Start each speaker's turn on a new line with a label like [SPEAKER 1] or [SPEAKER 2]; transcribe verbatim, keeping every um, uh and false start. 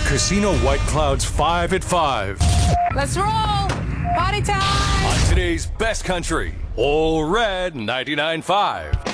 [SPEAKER 1] Casino White Clouds five at five.
[SPEAKER 2] Let's roll! Party time!
[SPEAKER 1] On today's best country, All Red ninety-nine point five.